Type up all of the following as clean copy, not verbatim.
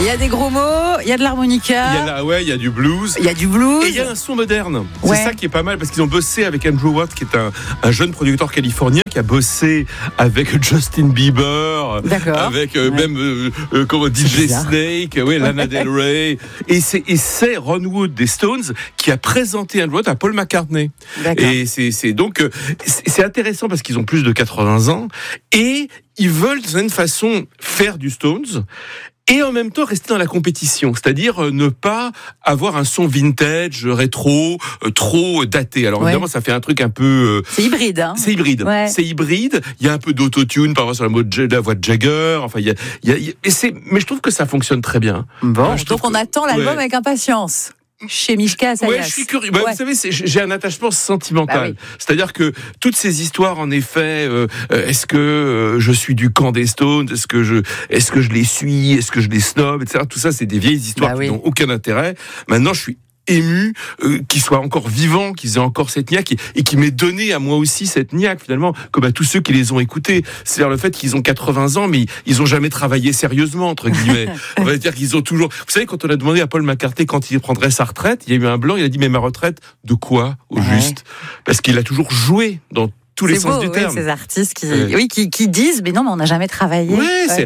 Il y a des gros mots, il y a de l'harmonica. Il y a du blues. Il y a du blues. Et il y a un son moderne. Ouais. C'est ça qui est pas mal parce qu'ils ont bossé avec Andrew Watt, qui est un jeune producteur californien qui a bossé avec Justin Bieber, avec même DJ Snake, Lana Del Rey. Et c'est Ron Wood des Stones qui a présenté Andrew Watt à Paul McCartney. D'accord. Et c'est intéressant parce qu'ils ont plus de 80 ans et ils veulent d'une certaine façon faire du Stones et en même temps rester dans la compétition, c'est-à-dire ne pas avoir un son vintage, rétro, trop daté. Alors évidemment, ça fait un truc un peu... c'est hybride, hein. C'est hybride. Ouais. C'est hybride. Il y a un peu d'autotune par rapport sur la voix de Jagger. Enfin, mais je trouve que ça fonctionne très bien. Bon, donc on attend l'album avec impatience. Chez Mishka Asayas. Ouais, je suis curieux. Vous savez, j'ai un attachement sentimental. C'est-à-dire que toutes ces histoires, en effet, est-ce que je suis du camp des Stones, est-ce que je les suis, est-ce que je les snob, etc. Tout ça, c'est des vieilles histoires qui n'ont aucun intérêt. Maintenant, je suis ému qu'ils soient encore vivants, qu'ils aient encore cette niaque et qui m'aient donné à moi aussi cette niaque finalement, comme à tous ceux qui les ont écoutés. C'est-à-dire le fait qu'ils ont 80 ans, mais ils ont jamais travaillé sérieusement, entre guillemets. On va dire qu'ils ont toujours... Vous savez, quand on a demandé à Paul McCartney quand il prendrait sa retraite, il y a eu un blanc, il a dit, mais ma retraite, de quoi, au juste? Parce qu'il a toujours joué dans tous les sens du terme. Ces artistes qui disent, mais non, mais on n'a jamais travaillé.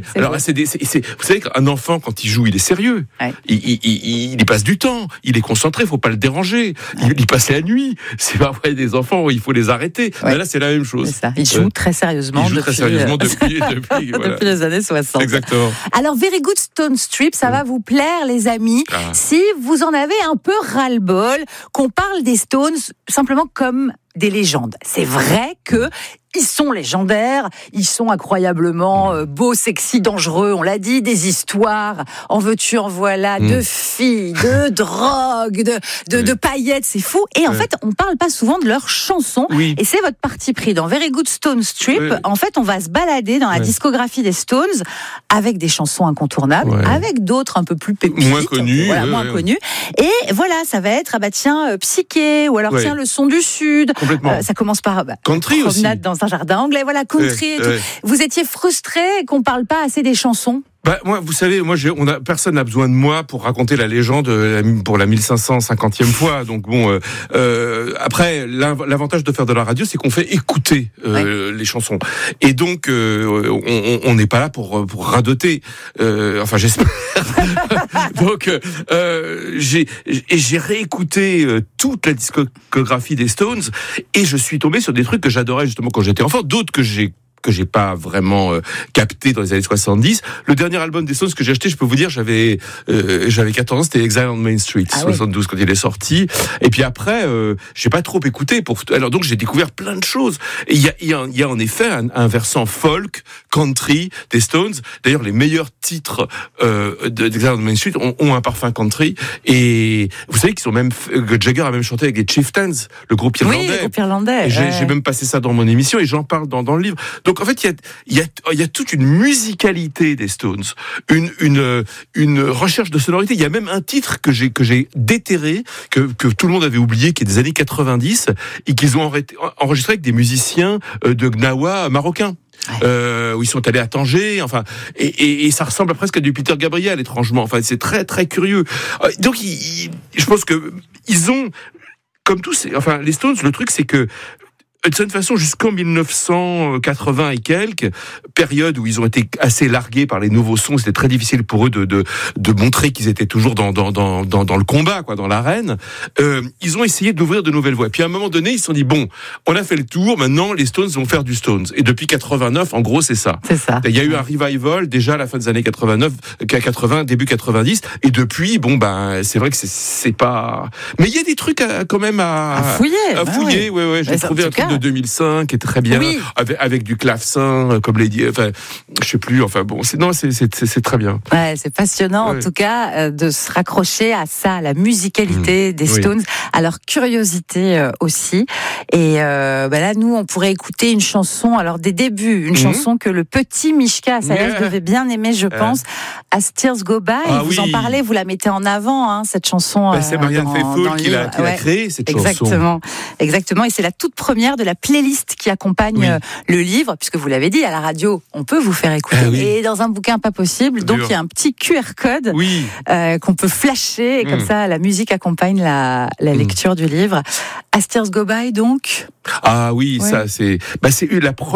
Vous savez qu'un enfant, quand il joue, il est sérieux. Ouais. Il y passe du temps. Il est concentré. Il faut pas le déranger. Il passe la nuit. C'est pas vrai, des enfants où il faut les arrêter. Ouais. Mais là, c'est la même chose. C'est ça. Il joue très sérieusement. Depuis les années 60. Exactement. Alors, Very Good Stone Strip, ça va vous plaire, les amis, si vous en avez un peu ras-le-bol, qu'on parle des Stones simplement comme des légendes. C'est vrai que ils sont légendaires, ils sont incroyablement beaux, sexy, dangereux, on l'a dit, des histoires, en veux-tu, en voilà, de filles, de drogue, de paillettes, c'est fou. Et en fait, on parle pas souvent de leurs chansons, et c'est votre parti pris. Dans Very Good Stone Strip, en fait, on va se balader dans la discographie des Stones avec des chansons incontournables, avec d'autres un peu plus pépites, moins connues. Moins connues. Et voilà, ça va être, Psyché, ou alors le son du Sud. Ça commence par country aussi. Promenade dans un jardin anglais, country et tout. Vous étiez frustré qu'on parle pas assez des chansons? Moi, vous savez, personne n'a besoin de moi pour raconter la légende pour la 1550e fois. Donc bon, après, l'avantage de faire de la radio, c'est qu'on fait écouter les chansons. Et donc, on n'est pas là pour radoter. Enfin, j'espère. Donc, j'ai réécouté toute la discographie des Stones et je suis tombé sur des trucs que j'adorais justement quand j'étais enfant, d'autres que j'ai pas vraiment capté dans les années 70. Le dernier album des Stones que j'ai acheté, je peux vous dire, j'avais 14 ans, c'était Exile on Main Street, 72 quand il est sorti. Et puis après, j'ai pas trop écouté alors donc j'ai découvert plein de choses. Et il y a en effet un versant folk, country des Stones. D'ailleurs, les meilleurs titres d'Exile on Main Street ont un parfum country. Et vous savez que Jagger a même chanté avec les Chieftains, le groupe irlandais. Oui, le groupe irlandais. Et j'ai même passé ça dans mon émission et j'en parle dans le livre. Donc en fait, il y a toute une musicalité des Stones, une recherche de sonorité. Il y a même un titre que j'ai déterré, que tout le monde avait oublié, qui est des années 90 et qu'ils ont enregistré avec des musiciens de Gnawa marocains. Où ils sont allés à Tanger, et ça ressemble presque à du Peter Gabriel, étrangement. Enfin, c'est très très curieux. Donc, je pense que ils ont, comme tous, les Stones, le truc c'est que de cette façon, jusqu'en 1980 et quelques, période où ils ont été assez largués par les nouveaux sons, c'était très difficile pour eux de montrer qu'ils étaient toujours dans le combat, dans l'arène. Ils ont essayé d'ouvrir de nouvelles voies. Puis à un moment donné, ils se sont dit bon, on a fait le tour, maintenant les Stones vont faire du Stones. Et depuis 89, en gros, c'est ça. C'est ça. Il y a eu un revival déjà à la fin des années 80, début 90, et depuis, c'est vrai que c'est pas. Mais il y a des trucs quand même à fouiller. J'ai trouvé un truc de 2005 qui est très bien, avec du clavecin, comme les dit. Je sais plus. C'est très bien. Ouais, c'est passionnant en tout cas de se raccrocher à ça, à la musicalité des Stones, à leur curiosité aussi. Et là, nous, on pourrait écouter une chanson, alors des débuts, une chanson que le petit Mishka Asayas devait bien aimer, je pense, As Tears Go By. Vous en parlez, vous la mettez en avant, cette chanson. C'est Marianne Faithfull qui l'a créée, cette chanson. Exactement. Et c'est la toute première de la playlist qui accompagne le livre, puisque vous l'avez dit, à la radio, on peut vous faire écouter. Et dans un bouquin, pas possible. Donc, il y a un petit QR code qu'on peut flasher. Et comme ça, la musique accompagne la lecture du livre. As Tears Go By, donc. Ah oui, ça, c'est la